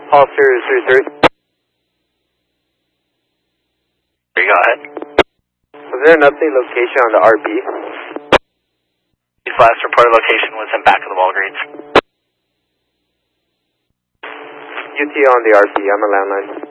Officer 33. Go ahead. Was there an update location on the RP? His last reported location was in back of the Walgreens. UT on the RP, I'm a landline.